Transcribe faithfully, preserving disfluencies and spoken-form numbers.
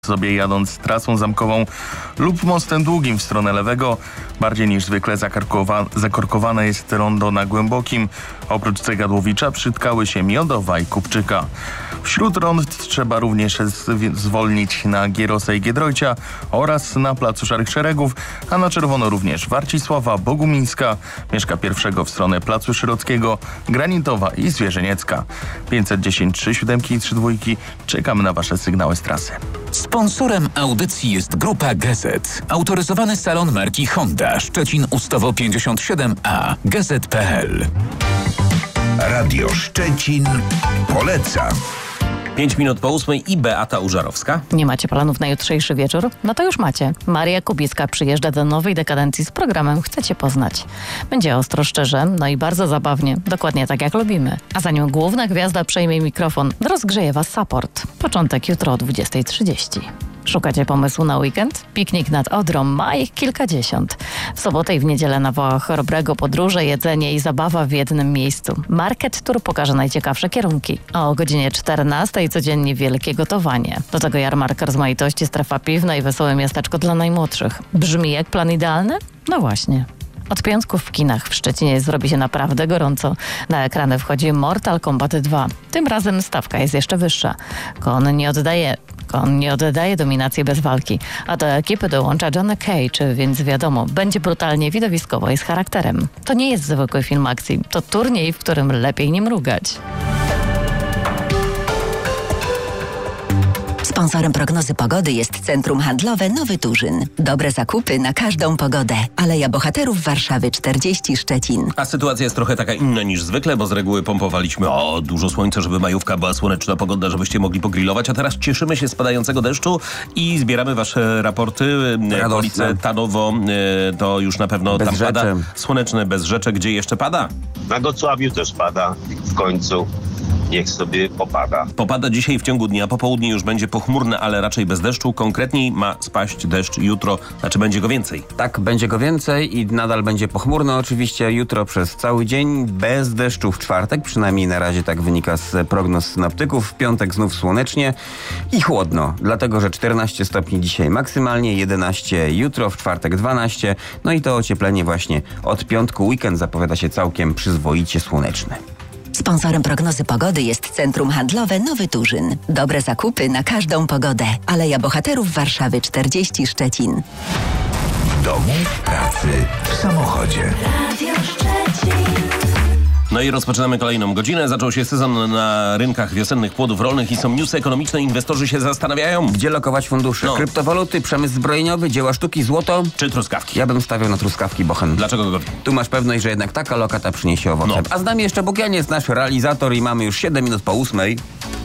sobie jadąc trasą zamkową lub mostem długim w stronę lewego. Bardziej niż zwykle zakorkowa- zakorkowane jest rondo na Głębokim. Oprócz Cegadłowicza przytkały się Miodowa i Kupczyka. Wśród rond trzeba również z- zwolnić na Gierosa i Giedroycia oraz na Placu Szarych Szeregów, a na czerwono również Warcisława, Bogumińska, Mieszka pierwszego w stronę Placu Szyrockiego, Granitowa i Zwierzyniecka. pięćset dziesięć trzy siódemki i trzy dwójki. Czekamy na Wasze sygnały z trasy. Sponsorem audycji jest Grupa Gazet. Autoryzowany salon marki Honda Szczecin Ustawowo pięćdziesiąt siedem A. Gazet kropka p l. Radio Szczecin poleca. Pięć minut po ósmej i Beata Użarowska. Nie macie planów na jutrzejszy wieczór? No to już macie. Maria Kubicka przyjeżdża do nowej dekadencji z programem Chcecie poznać. Będzie ostro, szczerze, no i bardzo zabawnie. Dokładnie tak jak lubimy. A zanim główna gwiazda przejmie mikrofon, rozgrzeje was support. Początek jutro o dwudziestej trzydzieści. Szukacie pomysłu na weekend? Piknik nad Odrą ma ich kilkadziesiąt. W sobotę i w niedzielę na Wałach Chorobrego podróże, jedzenie i zabawa w jednym miejscu. Market Tour pokaże najciekawsze kierunki. A o godzinie czternastej codziennie wielkie gotowanie. Do tego jarmark rozmaitości, strefa piwna i wesołe miasteczko dla najmłodszych. Brzmi jak plan idealny? No właśnie. Od piątku w kinach w Szczecinie zrobi się naprawdę gorąco. Na ekrany wchodzi Mortal Kombat dwa. Tym razem stawka jest jeszcze wyższa. Kon nie oddaje... On nie oddaje dominacji bez walki, a do ekipy dołącza Johnny Cage, więc wiadomo, będzie brutalnie, widowiskowo i z charakterem. To nie jest zwykły film akcji, to turniej, w którym lepiej nie mrugać. Sponsorem prognozy pogody jest Centrum Handlowe Nowy Turzyn. Dobre zakupy na każdą pogodę. Aleja Bohaterów Warszawy czterdzieści Szczecin. A sytuacja jest trochę taka inna niż zwykle, bo z reguły pompowaliśmy o dużo słońca, żeby majówka była słoneczna pogoda, żebyście mogli pogrillować, a teraz cieszymy się z padającego deszczu i zbieramy wasze raporty. Okolice Tanowo to już na pewno tam pada. Słoneczne Bezrzecze, gdzie jeszcze pada? Na Gocławiu też pada w końcu. Niech sobie popada. Popada dzisiaj w ciągu dnia, popołudnie już będzie pochmurne, ale raczej bez deszczu. Konkretniej ma spaść deszcz jutro, znaczy będzie go więcej. Tak, będzie go więcej i nadal będzie pochmurno oczywiście jutro przez cały dzień, bez deszczu w czwartek, przynajmniej na razie tak wynika z prognoz synoptyków. W piątek znów słonecznie i chłodno, dlatego że czternaście stopni dzisiaj maksymalnie, jedenaście jutro, w czwartek dwanaście, no i to ocieplenie właśnie od piątku. Weekend zapowiada się całkiem przyzwoicie słoneczny. Sponsorem prognozy pogody jest Centrum Handlowe Nowy Turzyn. Dobre zakupy na każdą pogodę. Aleja Bohaterów Warszawy czterdzieści Szczecin. W domu, w pracy, w samochodzie. Radio Szczecin. No i rozpoczynamy kolejną godzinę. Zaczął się sezon na rynkach wiosennych płodów rolnych i są newsy ekonomiczne. Inwestorzy się zastanawiają, gdzie lokować fundusze. No. Kryptowaluty, przemysł zbrojeniowy, dzieła sztuki, złoto czy truskawki. Ja bym stawiał na truskawki, Bochen. Dlaczego go? Tu masz pewność, że jednak taka lokata przyniesie owoce. No. A z nami jeszcze Bóg Janiec, nasz realizator, i mamy już siedem minut po ósmej.